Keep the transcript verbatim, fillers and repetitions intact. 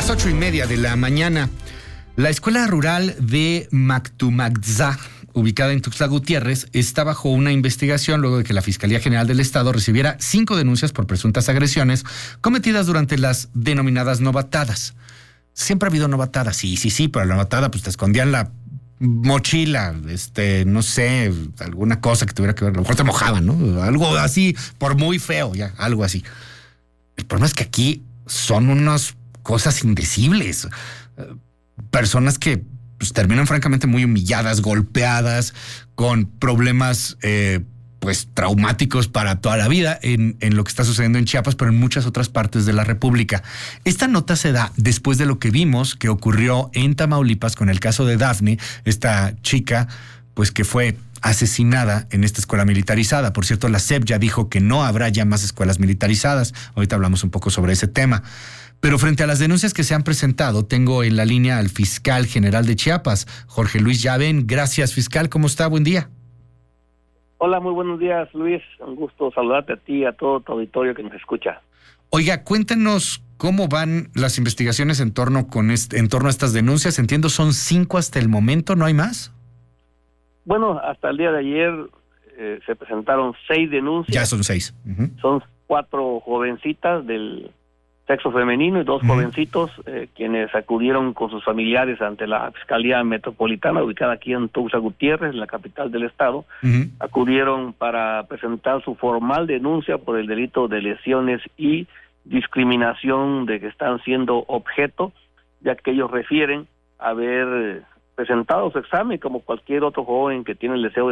las ocho y media de la mañana. La escuela rural de Mactumaxá, ubicada en Tuxtla Gutiérrez, está bajo una investigación luego de que la Fiscalía General del Estado recibiera cinco denuncias por presuntas agresiones cometidas durante las denominadas novatadas. Siempre ha habido novatadas, sí, sí, sí, pero la novatada pues te escondían la mochila, este, no sé, alguna cosa que tuviera que ver, a lo mejor te mojaban, ¿no? Algo así, por muy feo, ya, algo así. El problema es que aquí son unas cosas indecibles. Personas que pues, terminan francamente muy humilladas, golpeadas, con problemas eh, pues traumáticos para toda la vida en, en lo que está sucediendo en Chiapas, pero en muchas otras partes de la República. Esta nota se da después de lo que vimos que ocurrió en Tamaulipas con el caso de Dafne, esta chica pues que fue asesinada en esta escuela militarizada. Por cierto, la S E P ya dijo que no habrá ya más escuelas militarizadas. Ahorita hablamos un poco sobre ese tema. Pero frente a las denuncias que se han presentado, tengo en la línea al fiscal general de Chiapas, Jorge Luis Llavén. Gracias, fiscal. ¿Cómo está? Buen día. Hola, muy buenos días, Luis. Un gusto saludarte a ti y a todo tu auditorio que nos escucha. Oiga, cuéntenos cómo van las investigaciones en torno, con este, en torno a estas denuncias. Entiendo, son cinco hasta el momento, ¿no hay más? Bueno, hasta el día de ayer eh, se presentaron seis denuncias. Ya son seis. Uh-huh. Son cuatro jovencitas del sexo femenino y dos uh-huh. jovencitos eh, quienes acudieron con sus familiares ante la Fiscalía Metropolitana, ubicada aquí en Tuxtla Gutiérrez, la capital del estado. Uh-huh. Acudieron para presentar su formal denuncia por el delito de lesiones y discriminación de que están siendo objeto, ya que ellos refieren haber presentado su examen como cualquier otro joven que tiene el deseo de